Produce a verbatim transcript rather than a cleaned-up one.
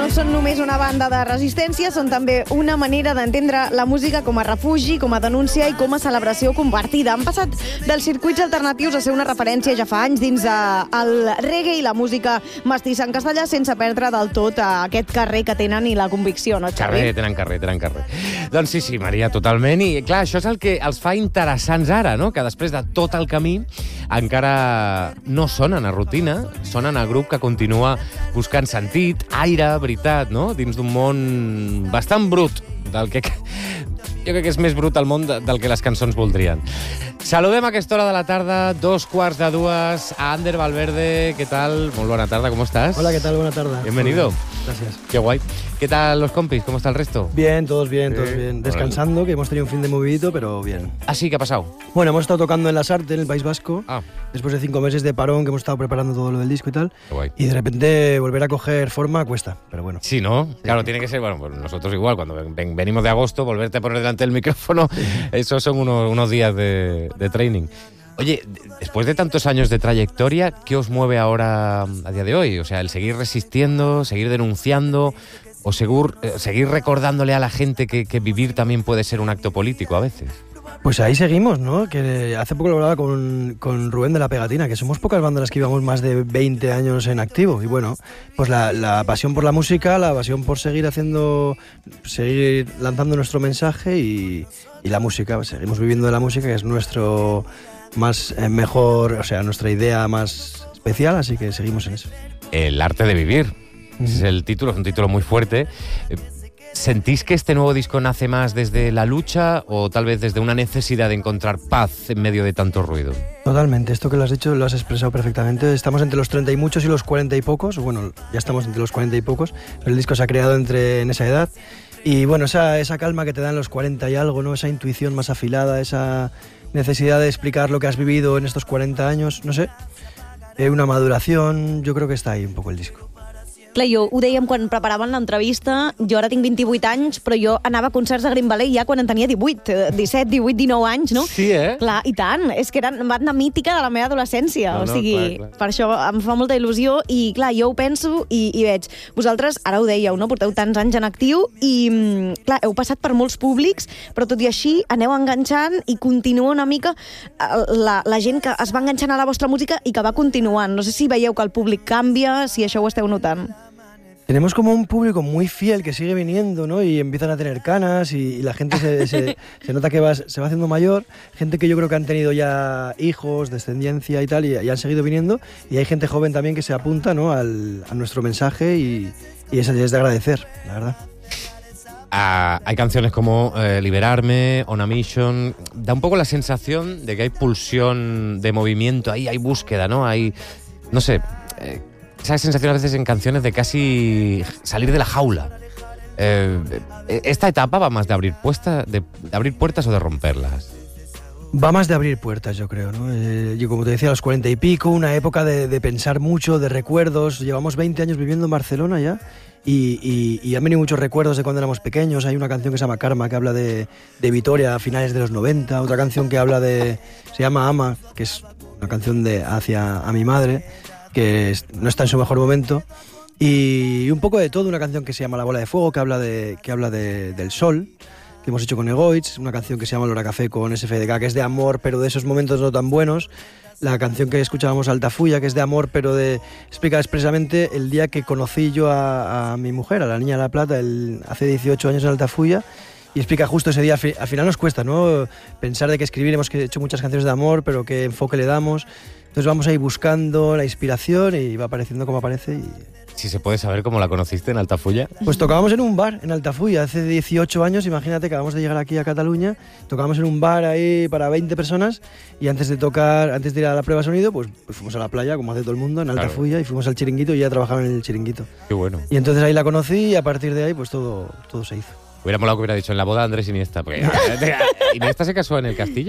no són només una banda de resistència, són també una manera d'entendre la música com a refugi, com a denúncia i com a celebració compartida. Han passat dels circuits alternatius a ser una referència ja fa anys dins el reggae i la música mestissa en castellà, sense perdre del tot aquest carrer que tenen i la convicció, no, Xavi? Carrer, tenen carrer, tenen carrer. Doncs sí, sí, Maria, totalment. I clar, això és el que els fa interessants ara, no? Que després de tot el camí encara no sonen a rutina, sonen a grup que continua buscant sentit, aire, veritat, no? Dins d'un món bastant brut, del que jo crec que és més brut el món del que les cançons voldrien. Saludem a aquesta hora de la tarda, dos quarts de dues, a Ander Valverde. ¿Qué tal? Muy buena tarde, ¿cómo estás? Hola, ¿qué tal? Buena tarde. Bienvenido. Gracias. Qué guay. ¿Qué tal los compis? ¿Cómo está el resto? Bien, todos bien, todos Sí. bien. Descansando, que hemos tenido un fin de movidito, pero bien. Ah, sí, ¿qué ha pasado? Bueno, hemos estado tocando en Las Artes, en el País Vasco, Ah, después de cinco meses de parón, que hemos estado preparando todo lo del disco y tal, qué guay. y de repente volver a coger forma cuesta, pero bueno. Sí, ¿no? Claro, tiene que ser, bueno, pues nosotros igual, cuando ven- ven- venimos de agosto, volverte a poner delante del micrófono, esos son unos, unos días de, de training. Oye, d- después de tantos años de trayectoria, ¿qué os mueve ahora a día de hoy? O sea, el seguir resistiendo, seguir denunciando o seguir, eh, seguir recordándole a la gente que, que vivir también puede ser un acto político a veces. Pues ahí seguimos, ¿no? Que hace poco lo hablaba con, con Rubén de La Pegatina, que somos pocas bandas las que llevamos más de veinte años en activo. Y bueno, pues la, la pasión por la música, la pasión por seguir haciendo, seguir lanzando nuestro mensaje y, y la música. Seguimos viviendo de la música, que es nuestro más eh, mejor, o sea, nuestra idea más especial, así que seguimos en eso. El arte de vivir. Ese es el título, es un título muy fuerte. Eh, ¿Sentís que este nuevo disco nace más desde la lucha o tal vez desde una necesidad de encontrar paz en medio de tanto ruido? Totalmente, esto que lo has dicho lo has expresado perfectamente. Estamos entre los treinta y muchos y los cuarenta y pocos. Bueno, ya estamos entre los cuarenta y pocos, pero el disco se ha creado entre, en esa edad. Y bueno, esa, esa calma que te dan los cuarenta y algo, ¿no? Esa intuición más afilada, esa necesidad de explicar lo que has vivido en estos cuarenta años, no sé. Eh, una maduración, yo creo que está ahí un poco el disco. Clar, jo ho dèiem quan preparaven l'entrevista, jo ara tinc vint-i-vuit anys, però jo anava a concerts de Green Ballet ja quan en tenia divuit, disset, divuit, dinou anys, no? Sí, eh? Clar, i tant, és que eren banda mítica de la meva adolescència, No, o no, sigui, clar, clar. per això em fa molta il·lusió i clar, jo ho penso i, i veig, vosaltres, ara ho dèieu, no? Porteu tants anys en actiu i mm, clar, heu passat per molts públics, però tot i així aneu enganxant i continua una mica eh, la, la gent que es va enganxant a la vostra música i que va continuant. No sé si veieu que el públic canvia, si això ho esteu notant. Tenemos como un público muy fiel que sigue viniendo, ¿no? Y empiezan a tener canas y, y la gente se, se, se nota que va, se va haciendo mayor. Gente que yo creo que han tenido ya hijos, descendencia y tal, y, y han seguido viniendo. Y hay gente joven también que se apunta, ¿no? Al, a nuestro mensaje y, y eso es de agradecer, la verdad. Ah, hay canciones como eh, Liberarme, On a Mission. Da un poco la sensación de que hay pulsión de movimiento, ahí hay búsqueda, ¿no? Hay, no sé, eh, esa sensación a veces en canciones de casi salir de la jaula. Eh, ¿Esta etapa va más de abrir, puesta, de, de abrir puertas o de romperlas? Va más de abrir puertas, yo creo, ¿no? Eh, yo, como te decía, a los cuarenta y pico, una época de, de pensar mucho, de recuerdos. Llevamos veinte años viviendo en Barcelona ya y, y, y han venido muchos recuerdos de cuando éramos pequeños. Hay una canción que se llama Karma, que habla de, de Vitoria a finales de los noventa. Otra canción que habla de... se llama Ama, que es una canción de hacia a mi madre, que es- no está en su mejor momento. Y un poco de todo, una canción que se llama La Bola de Fuego, que habla, de, que habla de, del sol, que hemos hecho con Egoitz, una canción que se llama Lora Café con S F D K, que es de amor, pero de esos momentos no tan buenos. La canción que escuchábamos, Altafulla, que es de amor, pero de explica expresamente el día que conocí yo a, a mi mujer, a la Niña de la Plata, el, hace dieciocho años en Altafulla, y explica justo ese día. Al fi- al final nos cuesta, ¿no? Pensar de que escribir, hemos que- hecho muchas canciones de amor, pero qué enfoque le damos. Entonces vamos ahí buscando la inspiración y va apareciendo como aparece. Y... Si se puede saber cómo la conociste en Altafulla. Pues tocábamos en un bar en Altafulla hace dieciocho años, imagínate, acabamos de llegar aquí a Cataluña, tocábamos en un bar ahí para veinte personas y antes de tocar, antes de ir a la prueba de sonido, pues, pues fuimos a la playa, como hace todo el mundo, en Claro. Altafulla, y fuimos al chiringuito y ya trabajaba en el chiringuito. Qué bueno. Y entonces ahí la conocí y a partir de ahí pues todo, todo se hizo. Hubiera molado que hubiera dicho en la boda Andrés Iniesta. Porque Iniesta se casó en el castillo.